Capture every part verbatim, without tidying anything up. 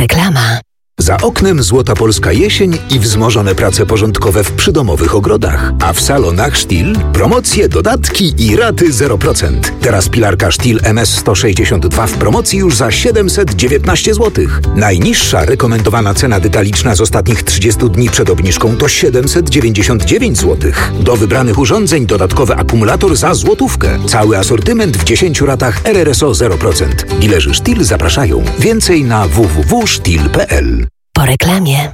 Reklama. Za oknem złota polska jesień i wzmożone prace porządkowe w przydomowych ogrodach. A w salonach Stihl promocje, dodatki i raty zero procent. Teraz pilarka Stihl M S sto sześćdziesiąt dwa w promocji już za siedemset dziewiętnaście złotych. Najniższa rekomendowana cena detaliczna z ostatnich trzydziestu dni przed obniżką to siedemset dziewięćdziesiąt dziewięć złotych. Do wybranych urządzeń dodatkowy akumulator za złotówkę. Cały asortyment w dziesięciu ratach R R S O zero procent. Dilerzy Stihl zapraszają. Więcej na w w w kropka stihl kropka p l. Po reklamie.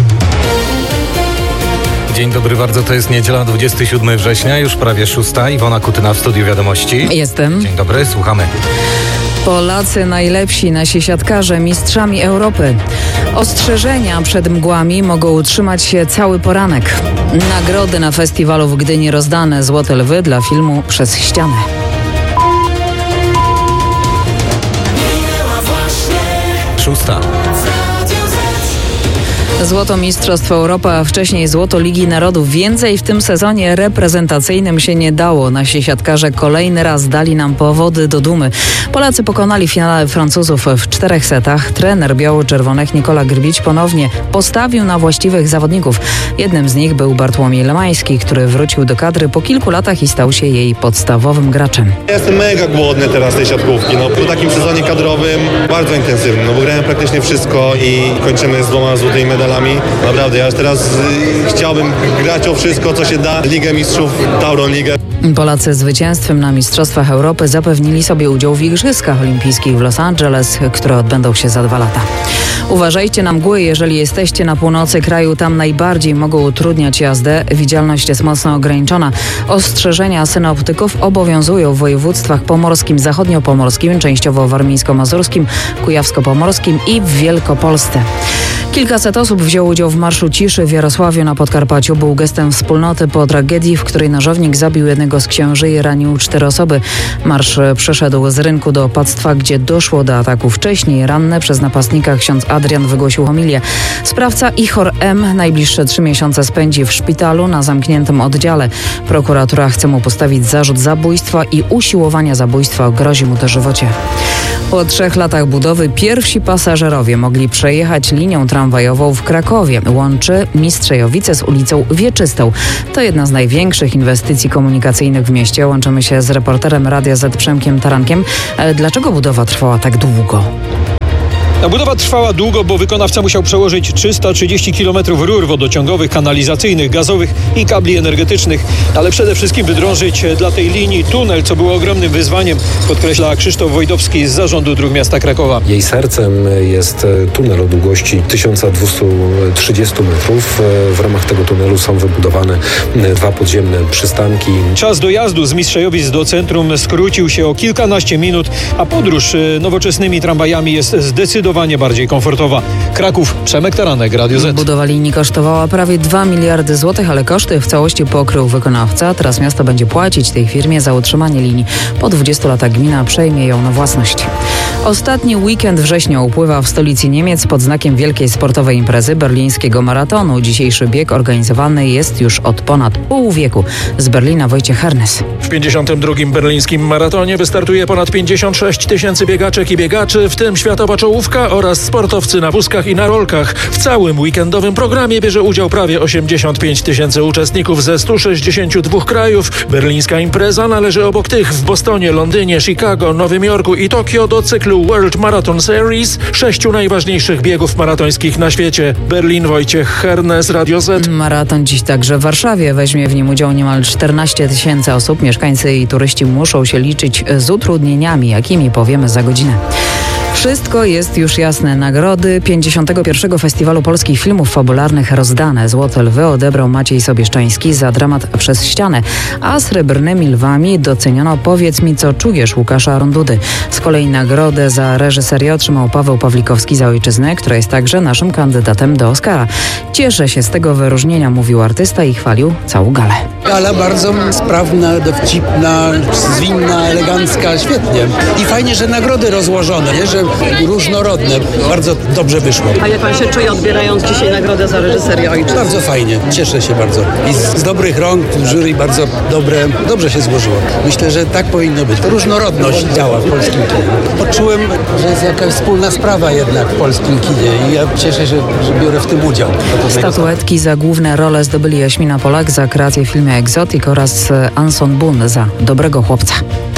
Dzień dobry bardzo, to jest niedziela dwudziestego siódmego września, już prawie szósta. Iwona Kutyna w Studiu Wiadomości. Jestem. Dzień dobry, słuchamy. Polacy najlepsi, nasi siatkarze, mistrzami Europy. Ostrzeżenia przed mgłami mogą utrzymać się cały poranek. Nagrody na festiwalu w Gdyni rozdane. Złote lwy dla filmu Przez ścianę. Szósta. Złoto Mistrzostw Europy, a wcześniej złoto Ligi Narodów. Więcej w tym sezonie reprezentacyjnym się nie dało. Nasi siatkarze kolejny raz dali nam powody do dumy. Polacy pokonali w finale Francuzów w czterech setach. Trener biało-czerwonych Nikola Grbić ponownie postawił na właściwych zawodników. Jednym z nich był Bartłomiej Lemański, który wrócił do kadry po kilku latach i stał się jej podstawowym graczem. Ja jestem mega głodny teraz tej siatkówki. No, po takim sezonie kadrowym bardzo intensywnym, no bo grałem praktycznie wszystko i kończymy z dwoma złotymi medalami. Naprawdę, ja już teraz y, chciałbym grać o wszystko, co się da. Ligę Mistrzów, Tauron Ligę. Polacy zwycięstwem na Mistrzostwach Europy zapewnili sobie udział w Igrzyskach Olimpijskich w Los Angeles, które odbędą się za dwa lata. Uważajcie na mgły, jeżeli jesteście na północy kraju, tam najbardziej mogą utrudniać jazdę. Widzialność jest mocno ograniczona. Ostrzeżenia synoptyków obowiązują w województwach pomorskim, zachodniopomorskim, częściowo warmińsko-mazurskim, kujawsko-pomorskim i w Wielkopolsce. Kilkaset osób wzięło udział w Marszu Ciszy w Jarosławiu na Podkarpaciu. Był gestem wspólnoty po tragedii, w której nożownik zabił jednego z księży i ranił cztery osoby. Marsz przeszedł z rynku do opactwa, gdzie doszło do ataku. Wcześniej ranny przez napastnika ksiądz Adrian wygłosił homilię. Sprawca Ichor M. najbliższe trzy miesiące spędzi w szpitalu na zamkniętym oddziale. Prokuratura chce mu postawić zarzut zabójstwa i usiłowania zabójstwa. Grozi mu dożywocie. Po trzech latach budowy pierwsi pasażerowie mogli przejechać linią tramwajową w Krakowie. Łączy Mistrzejowice z ulicą Wieczystą. To jedna z największych inwestycji komunikacyjnych w mieście. Łączymy się z reporterem Radia Z Przemkiem Tarankiem. Dlaczego budowa trwała tak długo? Ta budowa trwała długo, bo wykonawca musiał przełożyć trzysta trzydzieści kilometrów rur wodociągowych, kanalizacyjnych, gazowych i kabli energetycznych, ale przede wszystkim wydrążyć dla tej linii tunel, co było ogromnym wyzwaniem, podkreśla Krzysztof Wojdowski z Zarządu Dróg Miasta Krakowa. Jej sercem jest tunel o długości tysiąc dwieście trzydzieści metrów. W ramach tego tunelu są wybudowane dwa podziemne przystanki. Czas dojazdu z Mistrzejowic do centrum skrócił się o kilkanaście minut, a podróż nowoczesnymi tramwajami jest zdecydowanie bardziej komfortowa. Kraków, Przemek Taranek, Radio Z. Budowa linii kosztowała prawie dwa miliardy złotych, ale koszty w całości pokrył wykonawca. Teraz miasto będzie płacić tej firmie za utrzymanie linii. Po dwudziestu latach gmina przejmie ją na własność. Ostatni weekend września upływa w stolicy Niemiec pod znakiem wielkiej sportowej imprezy berlińskiego maratonu. Dzisiejszy bieg organizowany jest już od ponad pół wieku. Z Berlina Wojciech Hernes. W pięćdziesiątym drugim berlińskim maratonie wystartuje ponad pięćdziesiąt sześć tysięcy biegaczek i biegaczy, w tym światowa czołówka oraz sportowcy na wózkach i na rolkach. W całym weekendowym programie bierze udział prawie osiemdziesiąt pięć tysięcy uczestników ze stu sześćdziesięciu dwóch krajów. Berlińska impreza należy obok tych w Bostonie, Londynie, Chicago, Nowym Jorku i Tokio do cyklu World Marathon Series, sześciu najważniejszych biegów maratońskich na świecie. Berlin, Wojciech Hernes, Radio Z. Maraton dziś także w Warszawie. Weźmie w nim udział niemal czternaście tysięcy osób. Mieszkańcy i turyści muszą się liczyć z utrudnieniami, jakimi powiemy za godzinę. Wszystko jest już jasne. Nagrody pięćdziesiątego pierwszego Festiwalu Polskich Filmów Fabularnych rozdane. Złote lwy odebrał Maciej Sobieszczański za dramat Przez ścianę, a srebrnymi lwami doceniono Powiedz mi, co czujesz Łukasza Rondudy. Z kolei nagrodę za reżyserię otrzymał Paweł Pawlikowski za Ojczyznę, która jest także naszym kandydatem do Oscara. Cieszę się z tego wyróżnienia, mówił artysta i chwalił całą galę. Gala bardzo sprawna, dowcipna, zwinna, elegancka, świetnie. I fajnie, że nagrody rozłożone, nie? Że że różnorodne. Bardzo dobrze wyszło. A jak pan się czuje, odbierając dzisiaj nagrodę za reżyserię Ojczyzny? Bardzo fajnie. Cieszę się bardzo. I z, z dobrych rąk, jury bardzo dobre. Dobrze się złożyło. Myślę, że tak powinno być. Różnorodność działa w polskim kinie. Poczułem, że jest jakaś wspólna sprawa jednak w polskim kinie i ja cieszę się, że biorę w tym udział. Statuetki za główne role zdobyli Jaśmina Polak za kreację w filmie Exotic oraz Anson Boon za Dobrego chłopca.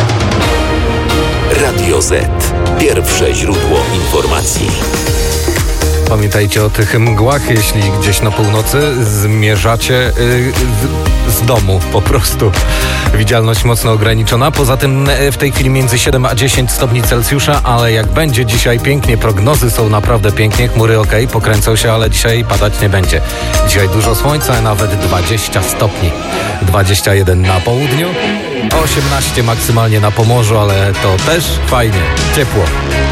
Radio Z. Pierwsze źródło informacji. Pamiętajcie o tych mgłach, jeśli gdzieś na północy zmierzacie yy, z domu po prostu. Widzialność mocno ograniczona. Poza tym w tej chwili między siedem a dziesięć stopni Celsjusza, ale jak będzie dzisiaj pięknie, prognozy są naprawdę pięknie, chmury ok, pokręcą się, ale dzisiaj padać nie będzie. Dzisiaj dużo słońca, nawet dwadzieścia stopni. dwadzieścia jeden na południu, osiemnaście maksymalnie na Pomorzu, ale to też fajnie, ciepło.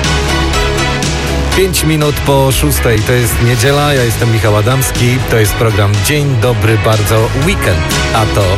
Pięć minut po szóstej, to jest niedziela, ja jestem Michał Adamski, to jest program Dzień Dobry Bardzo Weekend, a to